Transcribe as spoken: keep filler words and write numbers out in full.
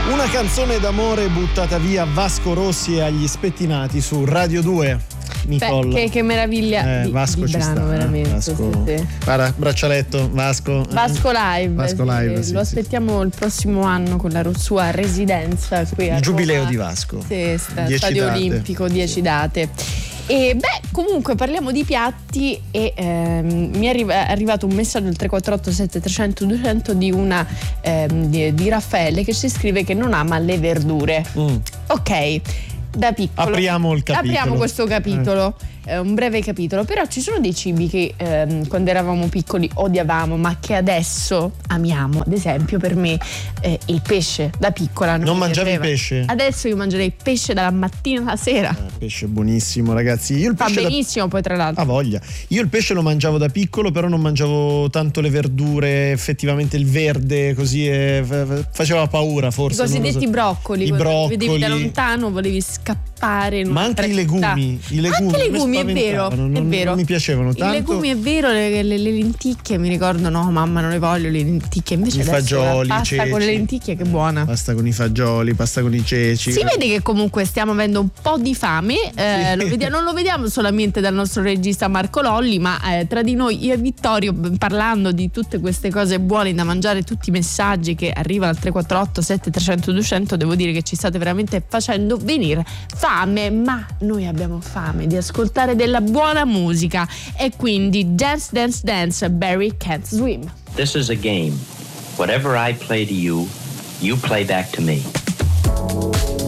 Una canzone d'amore buttata via a Vasco Rossi e agli spettinati su Radio due. Nicole. Beh, che, che meraviglia eh, di, Vasco di ci brano, sta, veramente. Vasco. Sì, sì. Guarda, braccialetto, Vasco. Vasco Live. Vasco Live, sì. sì, Lo sì. aspettiamo il prossimo anno con la sua residenza qui a Il giubileo Roma. di Vasco. Sì, sta, Dieci Stadio date. Olimpico, dieci date. E beh, comunque parliamo di piatti e ehm, mi è arri- è arrivato un messaggio al tre quattro otto sette tre zero zero due zero zero di una ehm, di, di Raffaele che ci scrive che non ama le verdure. Mm. Ok, da piccolo Apriamo il capitolo. apriamo questo capitolo, eh. un breve capitolo. Però ci sono dei cibi che ehm, quando eravamo piccoli odiavamo, ma che adesso amiamo. Ad esempio, per me eh, il pesce da piccola non, Non mi mangiavi piaceva. pesce? Adesso io mangerei pesce dalla mattina alla sera. Eh, pesce buonissimo, ragazzi. Io il Fa pesce da- benissimo, poi tra l'altro. Ha voglia. Io il pesce lo mangiavo da piccolo, però non mangiavo tanto le verdure, effettivamente il verde così eh, f- faceva paura I forse. non lo cosiddetti so. broccoli, I quando li broccoli. vedevi da lontano, volevi scappare in Ma un'altra anche i città. legumi, i legumi, Anche i mi legumi, è vero, spaventavano, è non- vero. non mi piacevano tanto. I legumi, è vero, le, le- le lenticchie, mi ricordo, no mamma non le voglio le lenticchie, invece I adesso fagioli, la i pasta con le ceci. lenticchie che buona. Pasta con i fagioli, pasta con i ceci. Si vede che comunque stiamo avendo un po' di fame, eh, Sì. lo vediamo- non lo vediamo solamente dal nostro regista Marco Lolli, ma eh, tra di noi io e Vittorio, b- parlando di tutte queste cose buone da mangiare, tutti i messaggi che arrivano al tre quattro otto sette tre zero zero due zero zero, devo dire che ci state veramente facendo venire fame, ma noi abbiamo fame di ascoltare della buona musica e quindi Dance Dance Dance, Barry Can't Swim. This is a game. Whatever I play to you, you play back to me.